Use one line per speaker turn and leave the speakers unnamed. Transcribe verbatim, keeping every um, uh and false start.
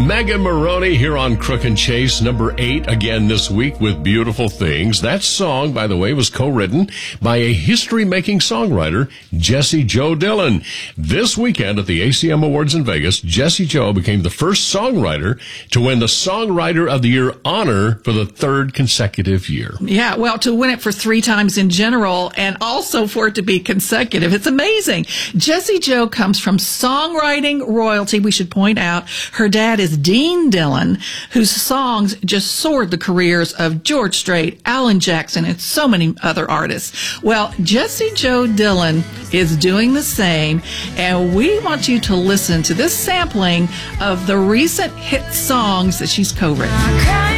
Megan Maroney here on Crook and Chase, number eight, again this week with Beautiful Things. That song, by the way, was co-written by a history-making songwriter, Jessie Jo Dillon. This weekend at the A C M Awards in Vegas, Jessie Jo became the first songwriter to win the Songwriter of the Year honor for the third consecutive year.
Yeah, well, to win it for three times in general and also for it to be consecutive, it's amazing. Jessie Jo comes from songwriting royalty, we should point out. Her dad is Dean Dillon, whose songs just soared the careers of George Strait, Alan Jackson, and so many other artists. Well, Jessie Jo Dillon is doing the same, and we want you to listen to this sampling of the recent hit songs that she's co-written.